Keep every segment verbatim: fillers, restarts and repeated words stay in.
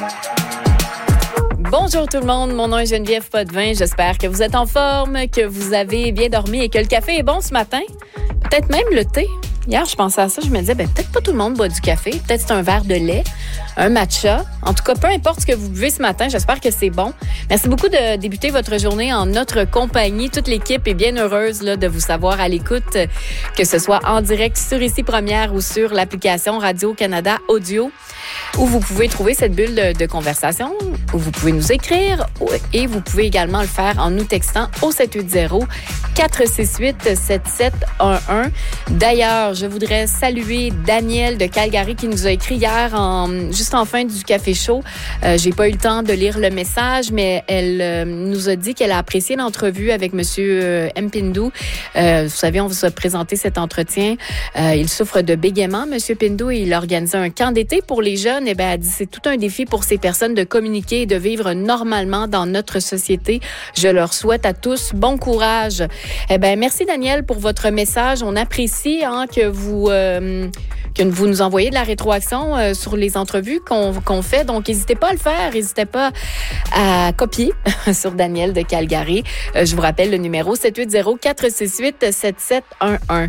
Bonjour tout le monde, mon nom est Geneviève Potvin. J'espère que vous êtes en forme, que vous avez bien dormi et que le café est bon ce matin. Peut-être même le thé. Hier, je pensais à ça, je me disais, ben, peut-être pas tout le monde boit du café. Peut-être c'est un verre de lait, un matcha. En tout cas, peu importe ce que vous buvez ce matin, j'espère que c'est bon. Merci beaucoup de débuter votre journée en notre compagnie. Toute l'équipe est bien heureuse là, de vous savoir à l'écoute, que ce soit en direct sur Ici Première ou sur l'application Radio-Canada Audio, où vous pouvez trouver cette bulle de, de conversation, où vous pouvez nous écrire et vous pouvez également le faire en nous textant au sept huit zéro, quatre six huit, sept sept un un. D'ailleurs, je voudrais saluer Danielle de Calgary qui nous a écrit hier, en, juste en fin du café chaud. Euh, j'ai pas eu le temps de lire le message, mais elle euh, nous a dit qu'elle a apprécié l'entrevue avec Monsieur euh, Mpindou. Euh, vous savez, on vous a présenté cet entretien. Euh, il souffre de bégaiement, Monsieur Pindou, et il a organisé un camp d'été pour les jeunes. Et ben, elle dit c'est tout un défi pour ces personnes de communiquer et de vivre normalement dans notre société. Je leur souhaite à tous bon courage. Eh ben, merci Danielle pour votre message. On apprécie hein, que vous euh, que vous nous envoyez de la rétroaction euh, sur les entrevues qu'on qu'on fait. Donc, n'hésitez pas à le faire. N'hésitez pas à copier sur Danielle de Calgary. Euh, je vous rappelle le numéro sept huit zéro, quatre six huit, sept sept un un.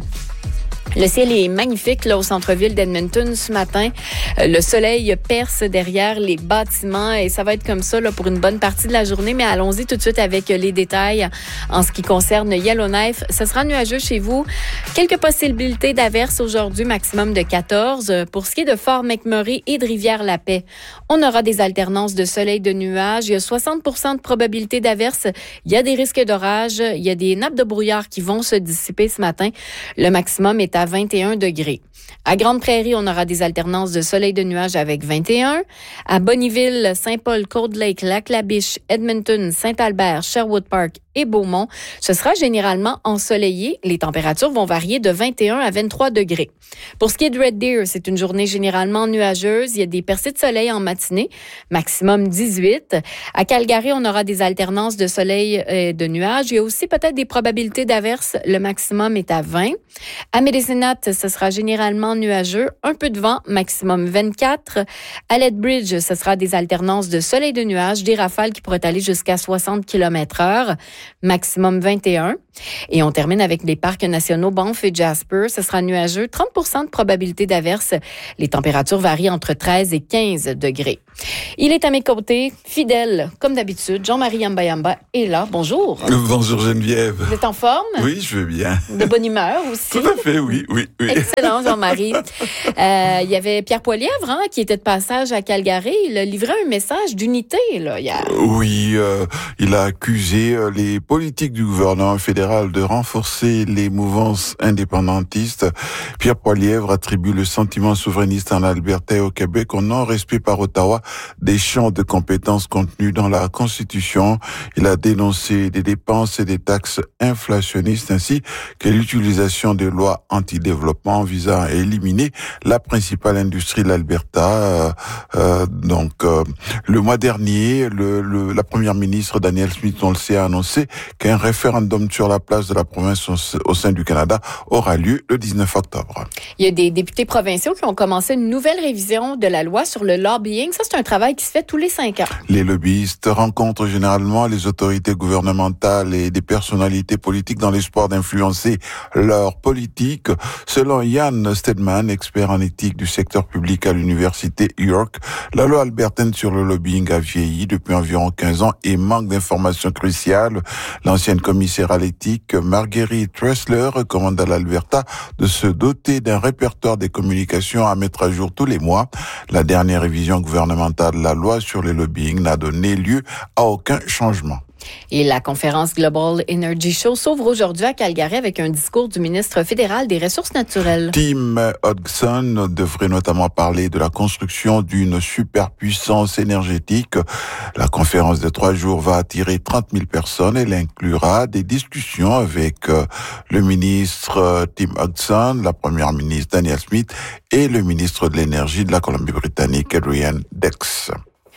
Le ciel est magnifique là au centre-ville d'Edmonton ce matin. Euh, le soleil perce derrière les bâtiments et ça va être comme ça là, pour une bonne partie de la journée. Mais allons-y tout de suite avec les détails en ce qui concerne Yellowknife. Ce sera nuageux chez vous. Quelques possibilités d'averses aujourd'hui, maximum de quatorze. Pour ce qui est de Fort McMurray et de Rivière-la-Paix, on aura des alternances de soleil, de nuages. Il y a soixante pour cent de probabilité d'averses. Il y a des risques d'orage. Il y a des nappes de brouillard qui vont se dissiper ce matin. Le maximum est à vingt et un degrés. À Grande-Prairie, on aura des alternances de soleil de nuages avec vingt et un. À Bonnyville, Saint-Paul, Cold Lake, Lac-La-Biche, Edmonton, Saint-Albert, Sherwood Park et Beaumont, ce sera généralement ensoleillé. Les températures vont varier de vingt et un à vingt-trois degrés. Pour ce qui est de Red Deer, c'est une journée généralement nuageuse. Il y a des percées de soleil en matinée, maximum dix-huit. À Calgary, on aura des alternances de soleil et de nuages. Il y a aussi peut-être des probabilités d'averses. Le maximum est à vingt. À Medicine Hat, ce sera généralement nuageux. Un peu de vent, maximum vingt-quatre. À Lethbridge, ce sera des alternances de soleil et de nuages, des rafales qui pourraient aller jusqu'à soixante kilomètres heure, maximum vingt et un. Et on termine avec les parcs nationaux Banff et Jasper. Ce sera nuageux, trente pour cent de probabilité d'averse. Les températures varient entre treize et quinze degrés. Il est à mes côtés, fidèle, comme d'habitude. Jean-Marie Yamba-Yamba est là. Bonjour. Bonjour Geneviève. Vous êtes en forme? Oui, je vais bien. De bonne humeur aussi. Tout à fait, oui, oui, oui. Excellent, Jean-Marie. Euh, il y avait Pierre Poilievre, hein, qui était de passage à Calgary. Il a livré un message d'unité, là, hier. Oui, euh, il a accusé euh, les politiques du gouvernement fédéral de renforcer les mouvances indépendantistes. Pierre Poilievre attribue le sentiment souverainiste en Alberta et au Québec au non-respect par Ottawa des champs de compétences contenus dans la Constitution. Il a dénoncé des dépenses et des taxes inflationnistes ainsi que l'utilisation de lois anti-développement visant à éliminer la principale industrie de l'Alberta. Euh, euh, donc, euh, le mois dernier, le, le, la première ministre Danielle Smith, on le sait, a annoncé qu'un référendum sur la place de la province au, au sein du Canada aura lieu le dix-neuf octobre. Il y a des députés provinciaux qui ont commencé une nouvelle révision de la loi sur le lobbying. Ça, c'est un travail qui se fait tous les cinq ans. Les lobbyistes rencontrent généralement les autorités gouvernementales et des personnalités politiques dans l'espoir d'influencer leur politique. Selon Ian Stedman, expert en éthique du secteur public à l'université York, la loi albertaine sur le lobbying a vieilli depuis environ quinze ans et manque d'informations cruciales. L'ancienne commissaire à l'éthique, Marguerite Tressler, recommande à l'Alberta de se doter d'un répertoire des communications à mettre à jour tous les mois. La dernière révision gouvernementale de la loi sur le lobbying n'a donné lieu à aucun changement. Et la conférence Global Energy Show s'ouvre aujourd'hui à Calgary avec un discours du ministre fédéral des Ressources naturelles. Tim Hodgson devrait notamment parler de la construction d'une superpuissance énergétique. La conférence de trois jours va attirer trente mille personnes. Elle inclura des discussions avec le ministre Tim Hodgson, la première ministre Danielle Smith et le ministre de l'Énergie de la Colombie-Britannique, Adrian Dex.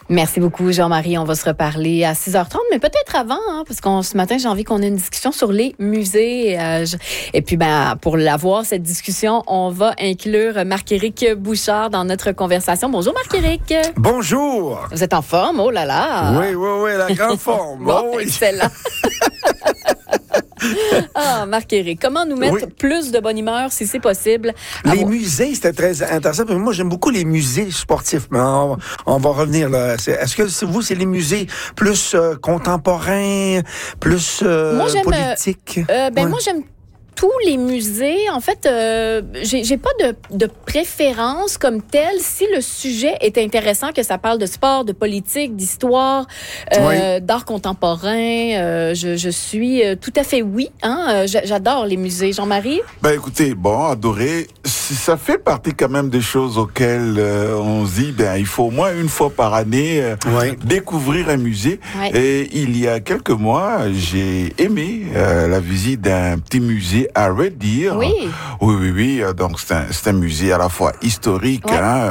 Merci beaucoup, Jean-Marie. On va se reparler à six heures trente, mais peut-être avant, hein, parce que ce matin, j'ai envie qu'on ait une discussion sur les musées. Euh, je, et puis, ben, pour l'avoir, cette discussion, on va inclure Marc-Éric Bouchard dans notre conversation. Bonjour, Marc-Éric. Bonjour. Vous êtes en forme? Oh là là. Oui, oui, oui, la grande forme. Bon, oh, excellent. Ah, Marc-Éric, comment nous mettre oui. plus de bonne humeur, si c'est possible? Les moi... musées, c'était très intéressant. Moi, j'aime beaucoup les musées sportifs. Mais on, on va revenir là. C'est, est-ce que vous, c'est les musées plus euh, contemporains, plus euh, moi, j'aime, politiques? Euh, ben, ouais. Moi, j'aime tous les musées. En fait, euh, j'ai, j'ai pas de, de préférence comme telle. Si le sujet est intéressant, que ça parle de sport, de politique, d'histoire, euh, oui. d'art contemporain, euh, je, je suis tout à fait oui. Hein? J'adore les musées. Jean-Marie? Ben écoutez, bon, adoré. Ça fait partie quand même des choses auxquelles euh, on se dit, ben il faut au moins une fois par année euh, oui. découvrir un musée. Oui. Et il y a quelques mois, j'ai aimé euh, la visite d'un petit musée à Red Deer. Oui. Oui, oui, oui. Donc, c'est un, c'est un musée à la fois historique. Ouais. Hein.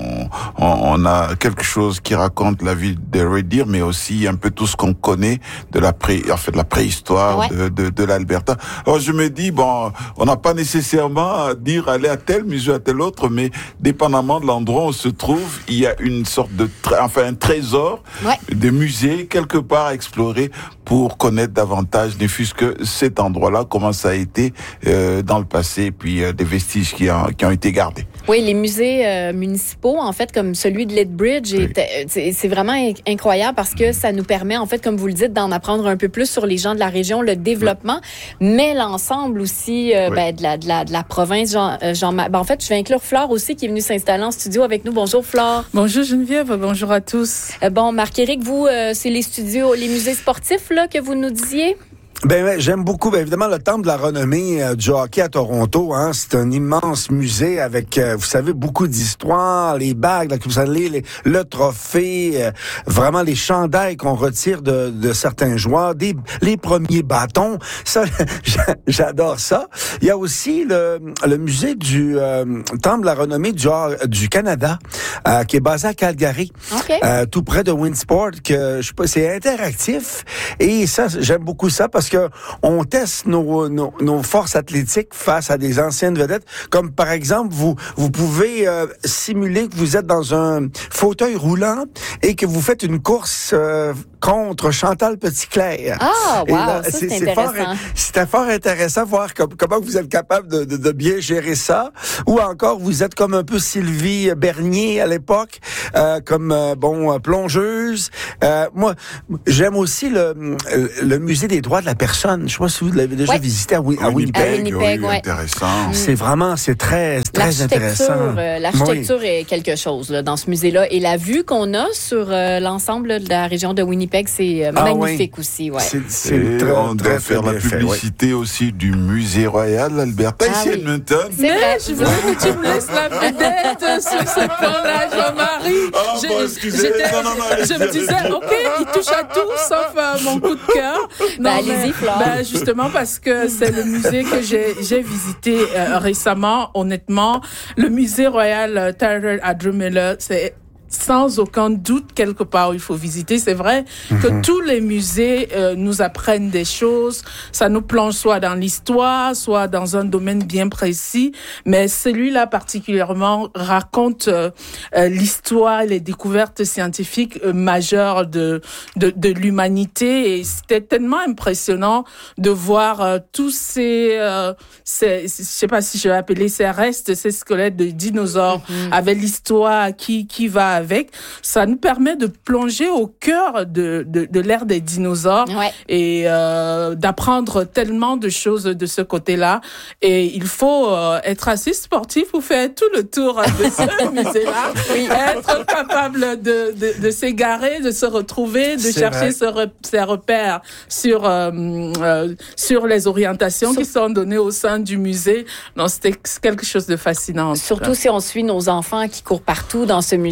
On, on, on a quelque chose qui raconte la vie de Red Deer, mais aussi un peu tout ce qu'on connaît de la pré, en fait, de la préhistoire ouais. de, de, de l'Alberta. Alors, je me dis, bon, on n'a pas nécessairement à dire aller à tel musée, à tel autre, mais dépendamment de l'endroit où on se trouve, il y a une sorte de, tra- enfin, un trésor ouais. de musée quelque part à explorer pour connaître davantage, ne fût-ce que cet endroit-là, comment ça a été euh, dans le passé, puis euh, des vestiges qui, a, qui ont été gardés. Oui, les musées euh, municipaux, en fait, comme celui de Lethbridge, oui. est, c'est, c'est vraiment incroyable parce que ça nous permet, en fait, comme vous le dites, d'en apprendre un peu plus sur les gens de la région, le développement, oui. mais l'ensemble aussi euh, oui. ben, de, la, de, la, de la province. Jean, Jean, ben, en fait, je vais inclure Flore aussi, qui est venue s'installer en studio avec nous. Bonjour, Flore. Bonjour, Geneviève. Bonjour à tous. Euh, bon, Marc-Éric, vous, euh, c'est les studios, les musées sportifs là, que vous nous disiez? Ben, j'aime beaucoup, ben, évidemment, le Temple de la renommée euh, du hockey à Toronto. Hein, c'est un immense musée avec, euh, vous savez, beaucoup d'histoires, les bagues, la Coupe Stanley, les, le trophée, euh, vraiment les chandails qu'on retire de, de certains joueurs, des, les premiers bâtons. Ça, j'adore ça. Il y a aussi le, le musée du euh, Temple de la renommée du, du Canada, euh, qui est basé à Calgary, okay. euh, tout près de Winsport. Que je sais pas, c'est interactif et ça, j'aime beaucoup ça parce que on teste nos, nos, nos forces athlétiques face à des anciennes vedettes. Comme par exemple, vous, vous pouvez euh, simuler que vous êtes dans un fauteuil roulant et que vous faites une course euh, contre Chantal Petitclerc. Ah, wow, là, ça, c'est, c'est intéressant. Fort, c'était fort intéressant de voir com- comment vous êtes capable de, de, de bien gérer ça. Ou encore, vous êtes comme un peu Sylvie Bernier à l'époque, euh, comme, euh, bon, plongeuse. Euh, moi, j'aime aussi le, le musée des droits de la personne. Je ne sais pas si vous l'avez déjà ouais. visité à, Wi- à Winnipeg. À Winnipeg, oui, ouais. intéressant. C'est vraiment, c'est très, très l'architecture, intéressant. Euh, l'architecture oui. est quelque chose là, dans ce musée-là. Et la vue qu'on a sur euh, l'ensemble là, de la région de Winnipeg, c'est euh, ah, magnifique oui. aussi. Ouais. C'est, c'est très, on doit très, faire très la publicité fait, oui. aussi du musée royal d'Alberta, ah, ici à Edmonton. Oui. C'est vrai. Je voulais que tu me laisses la vedette sur ce plan-là, Jean-Marie. Oh, je, bon, excusez. Non, non, non, je me disais, OK, il touche à tout, sauf euh, mon coup de cœur. Ben, allez-y, Flore. Ben, justement, parce que c'est le musée que j'ai, j'ai visité euh, récemment. Honnêtement, le musée royal euh, Tyler à Drumheller, c'est sans aucun doute quelque part il faut visiter. C'est vrai mm-hmm. que tous les musées euh, nous apprennent des choses, ça nous plonge soit dans l'histoire, soit dans un domaine bien précis, mais celui-là particulièrement raconte euh, euh, l'histoire et les découvertes scientifiques euh, majeures de, de de l'humanité, et c'était tellement impressionnant de voir euh, tous ces, euh, ces je sais pas si je vais appeler ces restes, ces squelettes de dinosaures mm-hmm. avec l'histoire qui qui va avec. Ça nous permet de plonger au cœur de, de, de l'ère des dinosaures ouais. et euh, d'apprendre tellement de choses de ce côté-là. Et il faut euh, être assez sportif pour faire tout le tour de ce musée-là. Oui. Être capable de, de, de s'égarer, de se retrouver, de C'est chercher ce re, ses repères sur, euh, euh, sur les orientations sur... qui sont données au sein du musée. Donc, c'était quelque chose de fascinant. Surtout si on suit nos enfants qui courent partout dans ce musée. Parce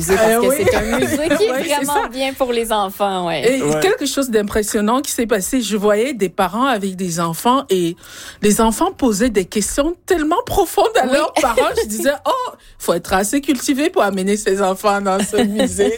que oui. c'est un musée qui est Ouais, c'est vraiment ça. bien pour les enfants. Ouais. Et Ouais. quelque chose d'impressionnant qui s'est passé, je voyais des parents avec des enfants et les enfants posaient des questions tellement profondes à Oui. leurs parents. Je disais, oh, faut être assez cultivé pour amener ses enfants dans ce musée.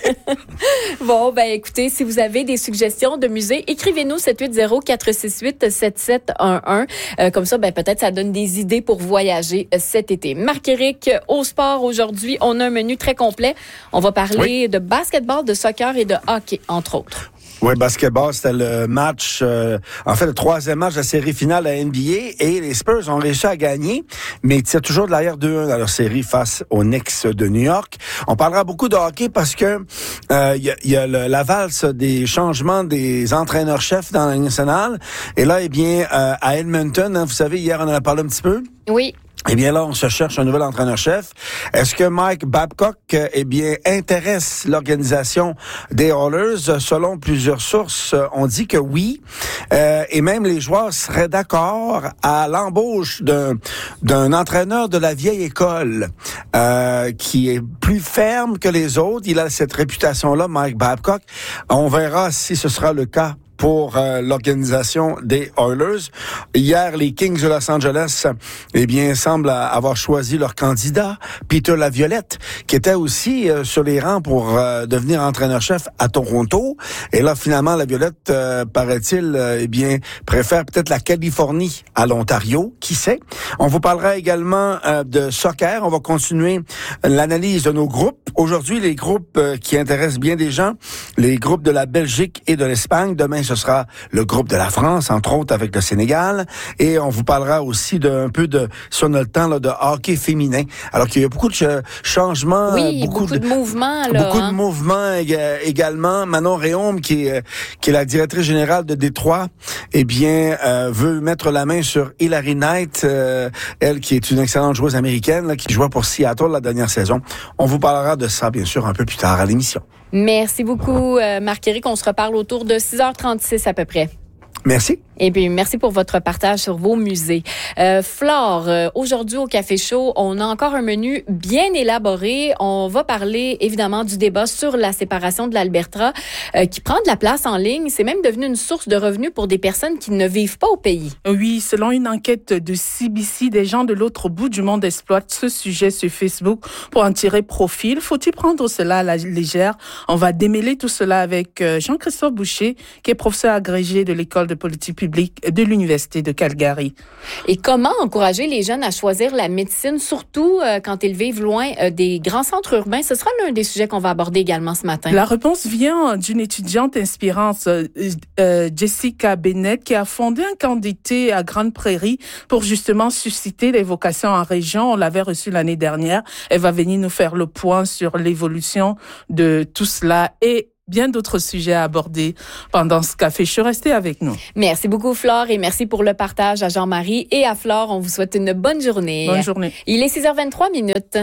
Bon, ben écoutez, si vous avez des suggestions de musées, écrivez-nous sept huit zéro, quatre six huit, sept sept un un. Euh, comme ça, ben peut-être ça donne des idées pour voyager euh, cet été. Marc-Éric, au sport aujourd'hui, on a un menu très complet. On va parler Oui. de basketball, de soccer et de hockey, entre autres. Oui, basketball, c'était le match, euh, en fait, le troisième match de la série finale à N B A et les Spurs ont réussi à gagner, mais ils tirent toujours de l'arrière deux un dans leur série face aux Knicks de New York. On parlera beaucoup de hockey parce que euh, il y a, y a le, la valse des changements des entraîneurs-chefs dans la Ligue nationale. Et là, eh bien, euh, à Edmonton, hein, vous savez, hier, on en a parlé un petit peu. Oui. Eh bien là, on se cherche un nouvel entraîneur-chef. Est-ce que Mike Babcock, euh, eh bien, intéresse l'organisation des Oilers? Selon plusieurs sources, euh, on dit que oui. Euh, et même les joueurs seraient d'accord à l'embauche d'un d'un entraîneur de la vieille école euh, qui est plus ferme que les autres. Il a cette réputation-là, Mike Babcock. On verra si ce sera le cas pour euh, l'organisation des Oilers. Hier, les Kings de Los Angeles, eh bien, semblent avoir choisi leur candidat, Peter Laviolette, qui était aussi euh, sur les rangs pour euh, devenir entraîneur-chef à Toronto. Et là, finalement, Laviolette, euh, paraît-il, euh, eh bien, préfère peut-être la Californie à l'Ontario. Qui sait? On vous parlera également euh, de soccer. On va continuer l'analyse de nos groupes. Aujourd'hui, les groupes euh, qui intéressent bien des gens, les groupes de la Belgique et de l'Espagne. Demain, ce sera le groupe de la France, entre autres avec le Sénégal. Et on vous parlera aussi d'un peu de, si on a le temps, là, de hockey féminin. Alors qu'il y a beaucoup de ch- changements. Oui, beaucoup, beaucoup de, de mouvements. Là, Beaucoup hein? de mouvements ég- également. Manon Réaume, qui est, qui est la directrice générale de Détroit, eh bien, euh, veut mettre la main sur Hilary Knight, euh, elle qui est une excellente joueuse américaine, là, qui jouait pour Seattle la dernière saison. On vous parlera de ça, bien sûr, un peu plus tard à l'émission. Merci beaucoup, euh, Marc-Éric. On se reparle autour de six heures trente-six à peu près. Merci. Et puis, merci pour votre partage sur vos musées. Euh, Flore, euh, aujourd'hui au Café Chaud, on a encore un menu bien élaboré. On va parler évidemment du débat sur la séparation de l'Alberta euh, qui prend de la place en ligne. C'est même devenu une source de revenus pour des personnes qui ne vivent pas au pays. Oui, selon une enquête de C B C, des gens de l'autre bout du monde exploitent ce sujet sur Facebook pour en tirer profit. Faut-il prendre cela à la légère? On va démêler tout cela avec Jean-Christophe Boucher, qui est professeur agrégé de l'École de politique publique de l'Université de Calgary. Et comment encourager les jeunes à choisir la médecine, surtout euh, quand ils vivent loin euh, des grands centres urbains? Ce sera l'un des sujets qu'on va aborder également ce matin. La réponse vient d'une étudiante inspirante, euh, euh, Jessica Bennett, qui a fondé un camp d'été à Grande Prairie pour justement susciter les vocations en région. On l'avait reçue l'année dernière. Elle va venir nous faire le point sur l'évolution de tout cela et bien d'autres sujets à aborder pendant ce café. Je suis restée avec nous. Merci beaucoup, Flore, et merci pour le partage à Jean-Marie et à Flore. On vous souhaite une bonne journée. Bonne journée. Il est six heures vingt-trois minutes.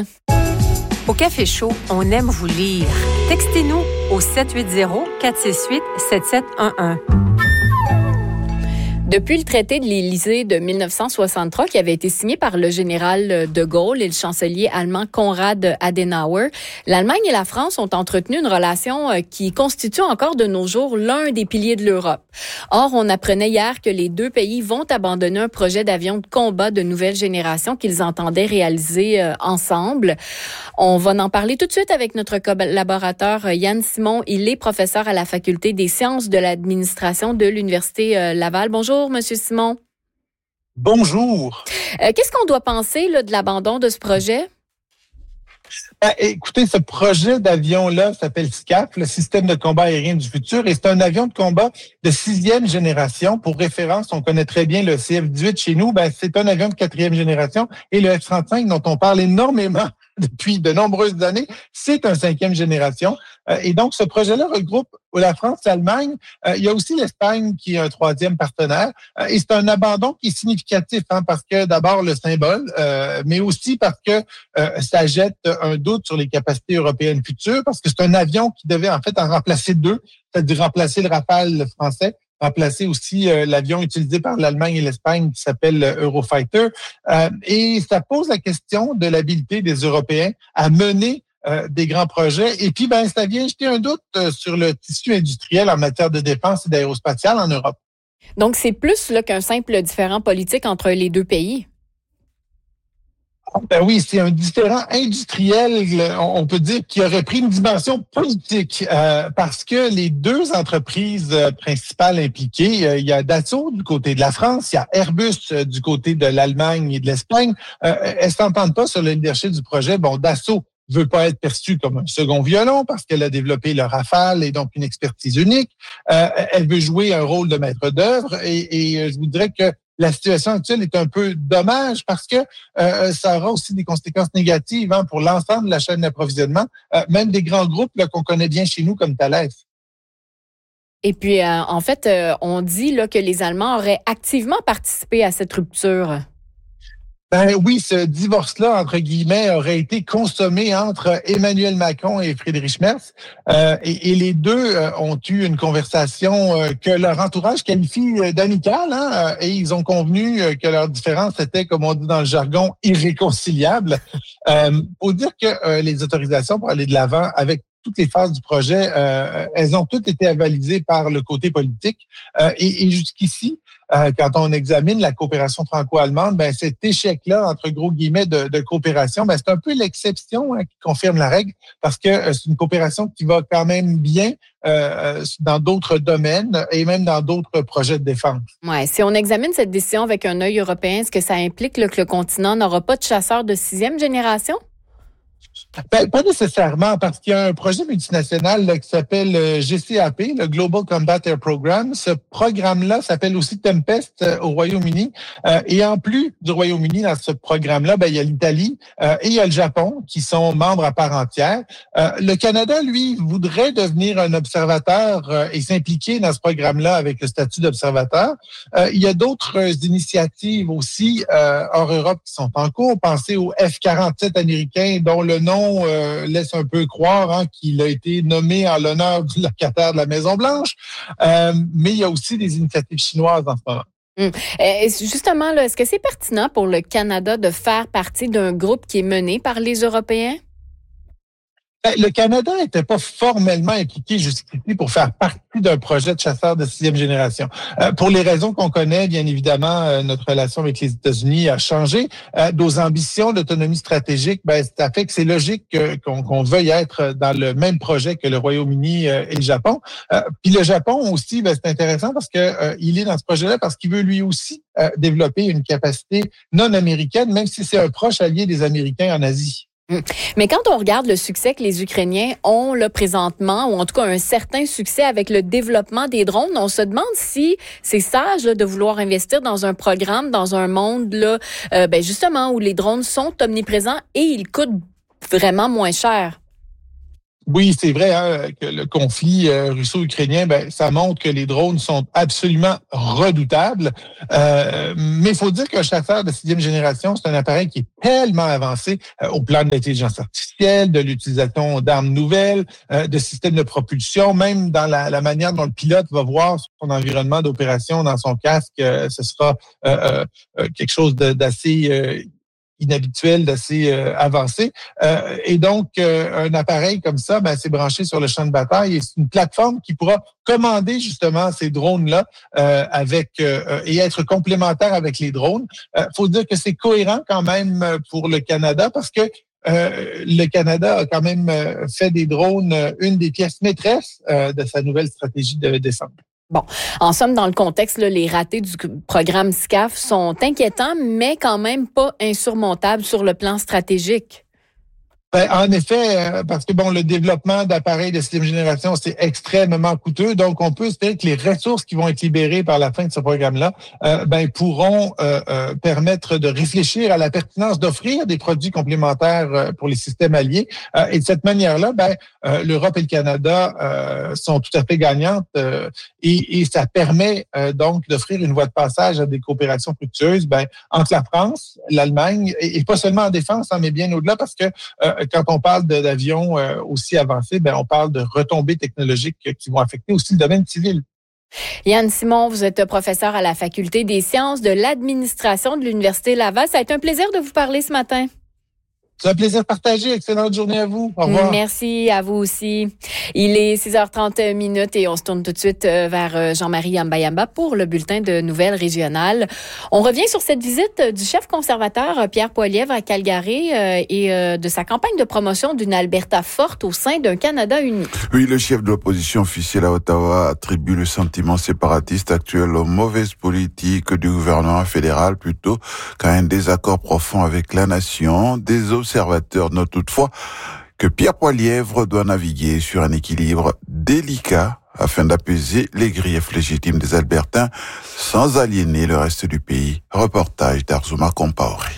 Au Café Chaud, on aime vous lire. Textez-nous au sept huit zéro, quatre six huit, sept sept un un. Depuis le traité de l'Élysée de mille neuf cent soixante-trois, qui avait été signé par le général de Gaulle et le chancelier allemand Konrad Adenauer, l'Allemagne et la France ont entretenu une relation qui constitue encore de nos jours l'un des piliers de l'Europe. Or, on apprenait hier que les deux pays vont abandonner un projet d'avion de combat de nouvelle génération qu'ils entendaient réaliser euh, ensemble. On va en parler tout de suite avec notre collaborateur Yann Simon. Il est professeur à la Faculté des sciences de l'administration de l'Université euh, Laval. Bonjour, Monsieur Simon. Bonjour. Euh, qu'est-ce qu'on doit penser là, de l'abandon de ce projet? Ben, écoutez, ce projet d'avion-là s'appelle SCAF, le système de combat aérien du futur, et c'est un avion de combat de sixième génération. Pour référence, on connaît très bien le C F dix-huit chez nous. Ben, c'est un avion de quatrième génération. Et le F trente-cinq, dont on parle énormément depuis de nombreuses années, c'est un cinquième génération. Euh, et donc, ce projet-là regroupe la France, l'Allemagne. Euh, il y a aussi l'Espagne qui est un troisième partenaire. Euh, et c'est un abandon qui est significatif, hein, parce que d'abord le symbole, euh, mais aussi parce que euh, ça jette un doute sur les capacités européennes futures, parce que c'est un avion qui devait en fait en remplacer deux, c'est-à-dire remplacer le Rafale français, remplacer aussi euh, l'avion utilisé par l'Allemagne et l'Espagne qui s'appelle euh, Eurofighter. Euh, et ça pose la question de l'habilité des Européens à mener euh, des grands projets. Et puis, ben, ça vient jeter un doute euh, sur le tissu industriel en matière de défense et d'aérospatiale en Europe. Donc, c'est plus là, qu'un simple différend politique entre les deux pays. Ben oui, c'est un différend industriel, on peut dire, qui aurait pris une dimension politique euh, parce que les deux entreprises principales impliquées, euh, il y a Dassault du côté de la France, il y a Airbus euh, du côté de l'Allemagne et de l'Espagne. Euh, elles s'entendent pas sur le leadership du projet. Bon, Dassault veut pas être perçue comme un second violon parce qu'elle a développé le Rafale et donc une expertise unique. Euh, elle veut jouer un rôle de maître d'œuvre et, et je vous dirais que la situation actuelle est un peu dommage parce que euh, ça aura aussi des conséquences négatives hein, pour l'ensemble de la chaîne d'approvisionnement, euh, même des grands groupes là, qu'on connaît bien chez nous comme Thales. Et puis, euh, en fait, euh, on dit là, que les Allemands auraient activement participé à cette rupture. Ben oui, ce divorce-là, entre guillemets, aurait été consommé entre Emmanuel Macron et Friedrich Merz. Euh, et, et les deux euh, ont eu une conversation euh, que leur entourage qualifie d'amicale. Hein, et ils ont convenu euh, que leur différence était, comme on dit dans le jargon, irréconciliable. Euh, faut dire que euh, les autorisations pour aller de l'avant avec toutes les phases du projet, euh, elles ont toutes été avalisées par le côté politique. Euh, et, et jusqu'ici, euh, quand on examine la coopération franco-allemande, ben cet échec-là, entre gros guillemets, de, de coopération, ben c'est un peu l'exception hein, qui confirme la règle, parce que euh, c'est une coopération qui va quand même bien euh, dans d'autres domaines et même dans d'autres projets de défense. Ouais, si on examine cette décision avec un œil européen, est-ce que ça implique là, que le continent n'aura pas de chasseurs de sixième génération? Ben, pas nécessairement, parce qu'il y a un projet multinational là, qui s'appelle euh, G C A P, le Global Combat Air Program. Ce programme-là s'appelle aussi Tempest euh, au Royaume-Uni. Euh, et en plus du Royaume-Uni, dans ce programme-là, ben, il y a l'Italie euh, et il y a le Japon qui sont membres à part entière. Euh, le Canada, lui, voudrait devenir un observateur euh, et s'impliquer dans ce programme-là avec le statut d'observateur. Euh, il y a d'autres euh, initiatives aussi euh, hors Europe qui sont en cours. Pensez au F quarante-sept américain, dont le nom Euh, laisse un peu croire hein, qu'il a été nommé en l'honneur du locataire de la Maison-Blanche. Euh, mais il y a aussi des initiatives chinoises en ce moment. Hum. Et justement, là, est-ce que c'est pertinent pour le Canada de faire partie d'un groupe qui est mené par les Européens? Le Canada n'était pas formellement impliqué jusqu'ici pour faire partie d'un projet de chasseurs de sixième génération. Euh, pour les raisons qu'on connaît, bien évidemment, euh, notre relation avec les États-Unis a changé. Euh, nos ambitions d'autonomie stratégique, ben, ça fait que c'est logique que, qu'on, qu'on veuille être dans le même projet que le Royaume-Uni euh, et le Japon. Euh, puis le Japon aussi, ben, c'est intéressant parce que euh, il est dans ce projet-là parce qu'il veut lui aussi euh, développer une capacité non américaine, même si c'est un proche allié des Américains en Asie. Mais quand on regarde le succès que les Ukrainiens ont là présentement, ou en tout cas un certain succès avec le développement des drones, on se demande si c'est sage là, de vouloir investir dans un programme, dans un monde là, euh, ben justement où les drones sont omniprésents et ils coûtent vraiment moins cher. Oui, c'est vrai hein, que le conflit euh, russo-ukrainien, ben, ça montre que les drones sont absolument redoutables. Euh, mais il faut dire qu'un chasseur de sixième génération, c'est un appareil qui est tellement avancé euh, au plan de l'intelligence artificielle, de l'utilisation d'armes nouvelles, euh, de systèmes de propulsion, même dans la, la manière dont le pilote va voir son environnement d'opération dans son casque, euh, ce sera euh, euh, quelque chose de, d'assez... Euh, inhabituel, d'assez euh, avancé. Euh, et donc, euh, un appareil comme ça, ben, c'est branché sur le champ de bataille et c'est une plateforme qui pourra commander justement ces drones-là euh, avec euh, et être complémentaire avec les drones. Euh, faut dire que c'est cohérent quand même pour le Canada parce que Euh, le Canada a quand même euh, fait des drones euh, une des pièces maîtresses euh, de sa nouvelle stratégie de défense. Bon, en somme, dans le contexte, là, les ratés du programme SCAF sont inquiétants, mais quand même pas insurmontables sur le plan stratégique. Ben, en effet, parce que bon, le développement d'appareils de sixième génération, c'est extrêmement coûteux. Donc, on peut espérer que les ressources qui vont être libérées par la fin de ce programme-là, euh, ben, pourront euh, euh, permettre de réfléchir à la pertinence d'offrir des produits complémentaires pour les systèmes alliés. Euh, et de cette manière-là, ben, euh, l'Europe et le Canada euh, sont tout à fait gagnantes euh, et, et ça permet euh, donc d'offrir une voie de passage à des coopérations fructueuses ben, entre la France, l'Allemagne et, et pas seulement en défense, hein, mais bien au-delà parce que euh, quand on parle de, d'avions euh, aussi avancés, ben, on parle de retombées technologiques qui vont affecter aussi le domaine civil. Yann Simon, vous êtes professeur à la Faculté des sciences de l'administration de l'Université Laval. Ça a été un plaisir de vous parler ce matin. C'est un plaisir partagé. Excellente journée à vous. Au revoir. Merci à vous aussi. Il est six heures trente minutes et on se tourne tout de suite vers Jean-Marie Yamba-Yamba pour le bulletin de nouvelles régionales. On revient sur cette visite du chef conservateur Pierre Poilievre à Calgary et de sa campagne de promotion d'une Alberta forte au sein d'un Canada uni. Oui, le chef de l'opposition officielle à Ottawa attribue le sentiment séparatiste actuel aux mauvaises politiques du gouvernement fédéral plutôt qu'à un désaccord profond avec la nation. Des observateurs notent toutefois que Pierre Poilievre doit naviguer sur un équilibre délicat afin d'apaiser les griefs légitimes des Albertains sans aliéner le reste du pays. Reportage d'Arzuma Compaoré.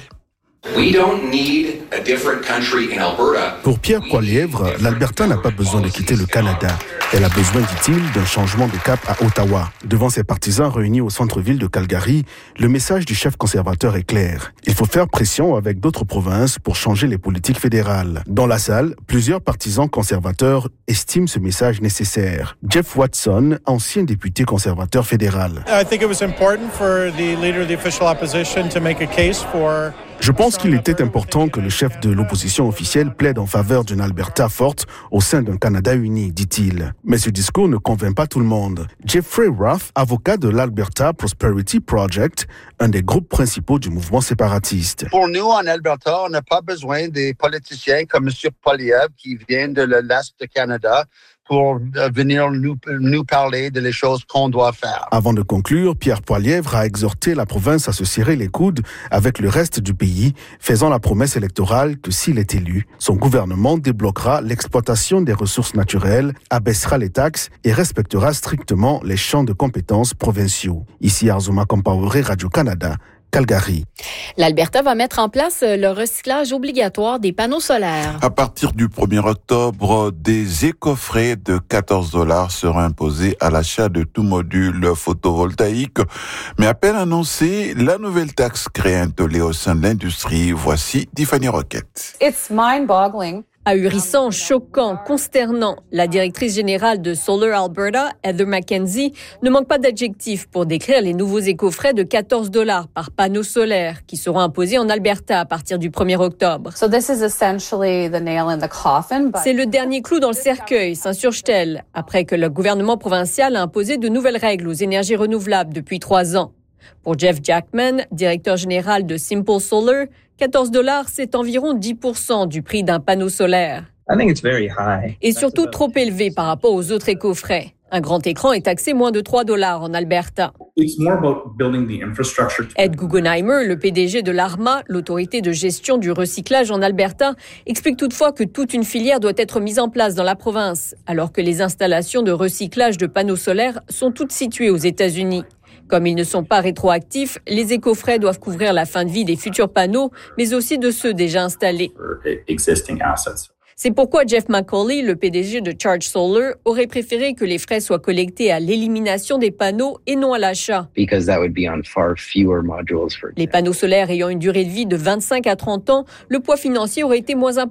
Pour Pierre Poilievre, l'Alberta n'a pas besoin de quitter le Canada. Elle a besoin, dit-il, d'un changement de cap à Ottawa. Devant ses partisans réunis au centre-ville de Calgary, le message du chef conservateur est clair. Il faut faire pression avec d'autres provinces pour changer les politiques fédérales. Dans la salle, plusieurs partisans conservateurs estiment ce message nécessaire. Jeff Watson, ancien député conservateur fédéral. I think it was important for the leader of the official opposition to make a case for Je pense qu'il était important que le chef de l'opposition officielle plaide en faveur d'une Alberta forte au sein d'un Canada uni, dit-il. Mais ce discours ne convainc pas tout le monde. Jeffrey Roth, avocat de l'Alberta Prosperity Project, un des groupes principaux du mouvement séparatiste. Pour nous, en Alberta, on n'a pas besoin des politiciens comme M. Poilievre qui viennent de l'Est du Canada pour venir nous, nous parler de les choses qu'on doit faire. Avant de conclure, Pierre Poilievre a exhorté la province à se serrer les coudes avec le reste du pays, faisant la promesse électorale que s'il est élu, son gouvernement débloquera l'exploitation des ressources naturelles, abaissera les taxes et respectera strictement les champs de compétences provinciaux. Ici Arzuma Compaoré, Radio-Canada, Calgary. L'Alberta va mettre en place le recyclage obligatoire des panneaux solaires. À partir du premier octobre, des éco-frais de quatorze dollars seront imposés à l'achat de tout module photovoltaïque. Mais à peine annoncé, la nouvelle taxe crée un tollé au sein de l'industrie. Voici Tiffany Roquette. It's mind-boggling. Ahurissant, choquant, consternant, la directrice générale de Solar Alberta, Heather McKenzie, ne manque pas d'adjectifs pour décrire les nouveaux éco-frais de quatorze dollars par panneau solaire qui seront imposés en Alberta à partir du premier octobre. So this is essentially the nail in the coffin, but... C'est le dernier clou dans le cercueil, s'insurge-t-elle, après que le gouvernement provincial a imposé de nouvelles règles aux énergies renouvelables depuis trois ans. Pour Jeff Jackman, directeur général de Simple Solar, quatorze dollars, c'est environ dix pour cent du prix d'un panneau solaire. I think it's very high. Et surtout trop élevé par rapport aux autres éco-frais. Un grand écran est taxé moins de trois dollars en Alberta. It's more about building the infrastructure. Ed Guggenheimer, le P D G de l'A R M A, l'autorité de gestion du recyclage en Alberta, explique toutefois que toute une filière doit être mise en place dans la province, alors que les installations de recyclage de panneaux solaires sont toutes situées aux États-Unis. Comme ils ne sont pas rétroactifs, les éco-frais doivent couvrir la fin de vie des futurs panneaux, mais aussi de ceux déjà installés. C'est pourquoi Jeff McCauley, le P D G de Charge Solar, aurait préféré que les frais soient collectés à l'élimination des panneaux et non à l'achat. Les panneaux solaires ayant une durée de vie de vingt-cinq à trente ans, le poids financier aurait été moins important